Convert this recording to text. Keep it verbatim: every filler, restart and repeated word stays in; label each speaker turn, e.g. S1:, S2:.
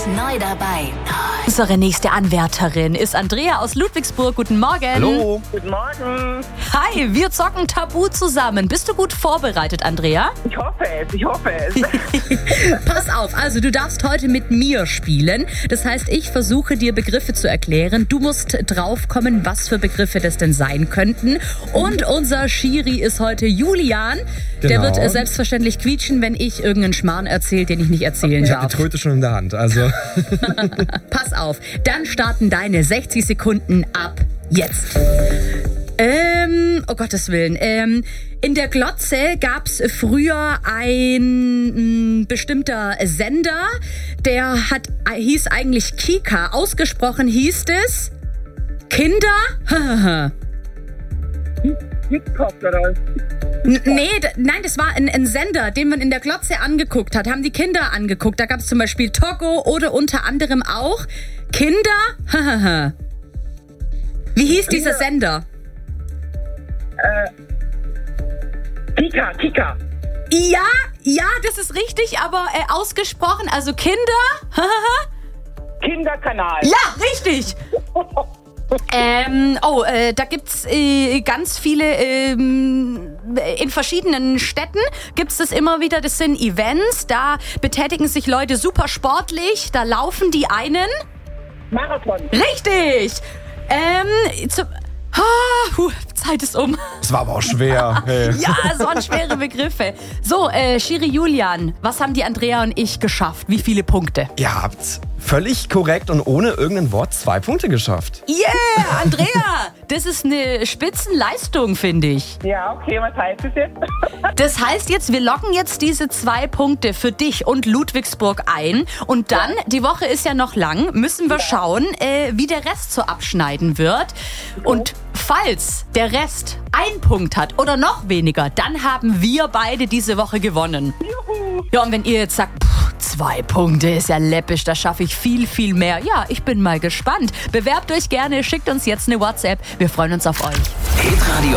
S1: neu dabei.
S2: Unsere nächste Anwärterin ist Andrea aus Ludwigsburg. Guten Morgen.
S3: Hallo.
S4: Guten Morgen.
S2: Hi, wir zocken Tabu zusammen. Bist du gut vorbereitet, Andrea?
S4: Ich hoffe es, ich hoffe es.
S2: Pass auf, also du darfst heute mit mir spielen. Das heißt, ich versuche dir Begriffe zu erklären. Du musst draufkommen, was für Begriffe das denn sein könnten. Und unser Schiri ist heute Julian. Der
S3: Genau.
S2: wird äh, selbstverständlich quietschen, wenn ich irgendeinen Schmarrn erzähle, den ich nicht erzählen
S3: Ich habe
S2: darf.
S3: die Tröte schon in der Hand, also.
S2: Pass auf, dann starten deine sechzig Sekunden ab jetzt. Ähm, oh Gottes Willen. Ähm, in der Glotze gab's früher ein mh, bestimmter Sender, der hat hieß eigentlich Kika. Ausgesprochen hieß es Kinder.
S4: TikTok oder was?
S2: N- Nee, d- nein, das war ein, ein Sender, den man in der Glotze angeguckt hat. Haben die Kinder angeguckt. Da gab es zum Beispiel Togo oder unter anderem auch Kinder. Wie hieß dieser Sender?
S4: Kika, Kika.
S2: Ja, ja, das ist richtig, aber äh, ausgesprochen, also Kinder.
S4: Kinderkanal.
S2: Ja, richtig. Ähm, oh, äh, da gibt's äh, ganz viele, ähm, in verschiedenen Städten gibt's das immer wieder, das sind Events, da betätigen sich Leute super sportlich, da laufen die einen.
S4: Marathon.
S2: Richtig. Ähm, zu, ah, huh, Zeit ist um.
S3: Das war aber auch schwer. Hey.
S2: Ja, es waren schwere Begriffe. So, äh, Schiri Julian, was haben die Andrea und ich geschafft? Wie viele Punkte?
S3: Ihr habt völlig korrekt und ohne irgendein Wort zwei Punkte geschafft.
S2: Yeah, Andrea, das ist eine Spitzenleistung, finde ich.
S4: Ja, okay, was heißt das jetzt?
S2: Das heißt jetzt, wir locken jetzt diese zwei Punkte für dich und Ludwigsburg ein. Und dann, die Woche ist ja noch lang, müssen wir schauen, äh, wie der Rest so abschneiden wird. Und falls der Rest ein Punkt hat oder noch weniger, dann haben wir beide diese Woche gewonnen.
S4: Juhu.
S2: Ja, und wenn ihr jetzt sagt, pff, zwei Punkte ist ja läppisch, da schaffe ich viel, viel mehr. Ja, ich bin mal gespannt. Bewerbt euch gerne, schickt uns jetzt eine WhatsApp. Wir freuen uns auf euch.
S1: Hitradio